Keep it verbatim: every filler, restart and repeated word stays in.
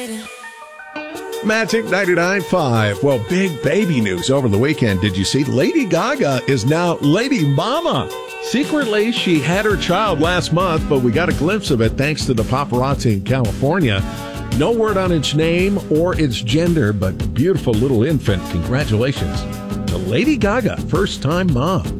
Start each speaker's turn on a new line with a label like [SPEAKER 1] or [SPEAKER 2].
[SPEAKER 1] Magic ninety-nine point five. Well, big baby news over the weekend. Did you see? Lady Gaga is now Lady Mama. Secretly, she had her child last month, but we got a glimpse of it thanks to the paparazzi in California. No word on its name or its gender, but beautiful little infant. Congratulations to Lady Gaga, first-time mom.